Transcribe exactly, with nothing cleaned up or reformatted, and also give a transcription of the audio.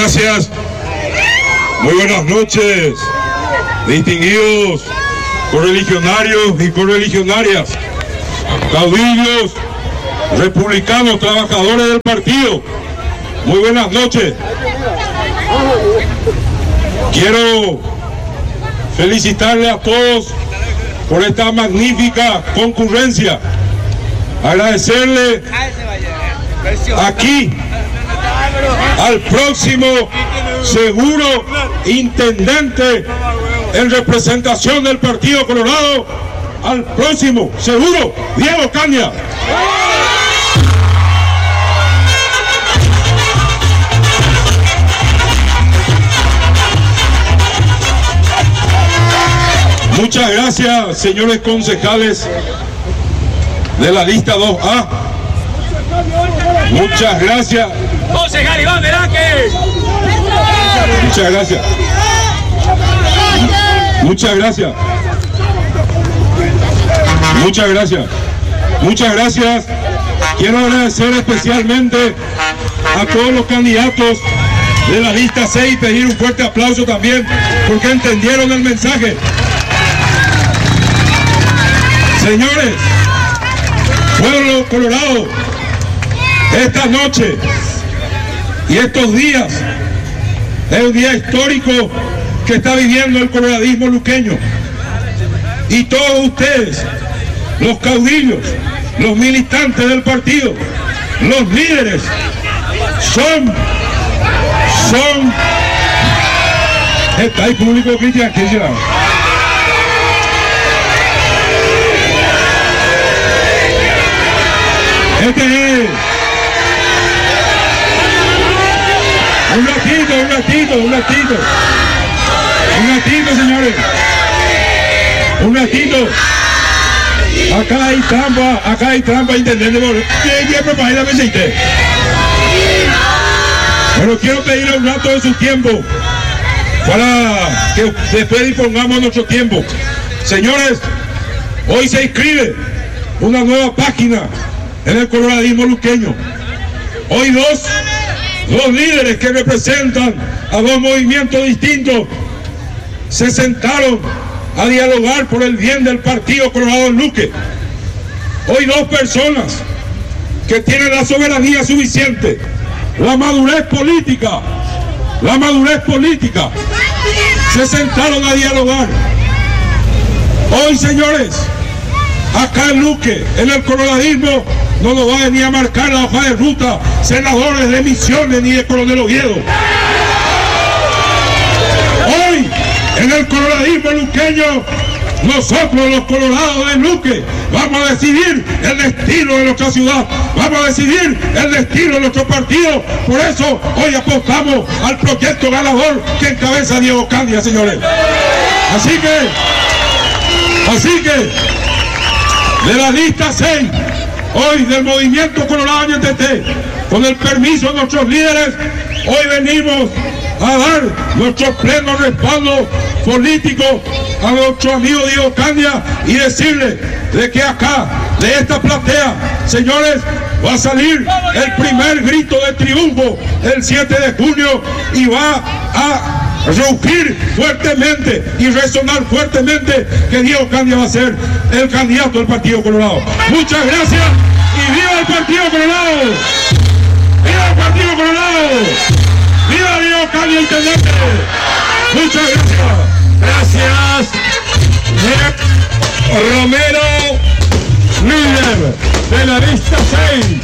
gracias. Muy buenas noches, distinguidos correligionarios y correligionarias, caudillos, republicanos, trabajadores del partido. Muy buenas noches. Quiero felicitarles a todos por esta magnífica concurrencia. Agradecerle aquí al próximo seguro intendente en representación del Partido Colorado, al próximo seguro Diego Candia. Muchas gracias, señores concejales de la lista dos A. Muchas gracias. Concejal Iván Velázquez. Muchas gracias. Muchas gracias. Muchas gracias. Muchas gracias. Quiero agradecer especialmente a todos los candidatos de la lista seis y pedir un fuerte aplauso también porque entendieron el mensaje. Señores, pueblo colorado, esta noche y estos días es un día histórico que está viviendo el coloradismo luqueño. Y todos ustedes, los caudillos, los militantes del partido, los líderes, son, son, está ahí público Cristian, ¿qué será? Este es un ratito, un ratito, un ratito, un ratito, señores, un ratito. Acá hay trampa, acá hay trampa, intendente. Pero quiero pedirle un rato de su tiempo para que después dispongamos nuestro tiempo. Señores, hoy se inscribe una nueva página en el coloradismo luqueño. Hoy dos, dos líderes que representan a dos movimientos distintos se sentaron a dialogar por el bien del Partido Colorado en Luque. Hoy dos personas que tienen la soberanía suficiente, la madurez política, la madurez política, se sentaron a dialogar. Hoy, señores, acá en Luque, en el coloradismo, no nos va a venir a marcar la hoja de ruta senadores de Misiones ni de Coronel Oviedo. Hoy, en el coloradismo luqueño, nosotros los colorados de Luque vamos a decidir el destino de nuestra ciudad, vamos a decidir el destino de nuestro partido. Por eso hoy apostamos al proyecto ganador que encabeza Diego Candia, señores. Así que, así que, de la lista seis, hoy del Movimiento Colorado N T T, con el permiso de nuestros líderes, hoy venimos a dar nuestro pleno respaldo político a nuestro amigo Diego Candia y decirle de que acá, de esta platea, señores, va a salir el primer grito de triunfo el siete de junio y va a rugir fuertemente y resonar fuertemente que Diego Candia va a ser el candidato del Partido Colorado. Muchas gracias y ¡viva el Partido Colorado! ¡Viva el Partido Colorado! ¡Viva Diego Candia, intendente! Muchas gracias. Gracias. Romero, líder de la lista seis.